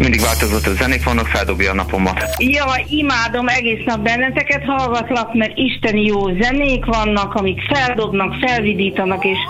Mindig változatos zenék vannak, feldobja a napomat. Ja, imádom, egész nap benneteket hallgatlak, mert isteni jó zenék vannak, amik feldobnak, felvidítanak, és